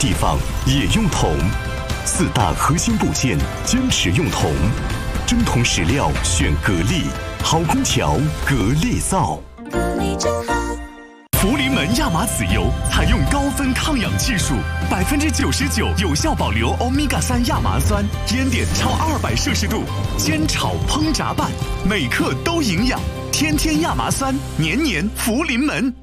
地方也用铜。4大核心部件坚持用铜，真铜实料选格力，好空调格力造。 格力真好。 福临门亚麻籽油采用高分抗氧技术，99%有效保留欧米伽3亚麻酸，烟点超200摄氏度，煎炒烹炸拌，每克都营养。天天亚麻酸，年年福临门。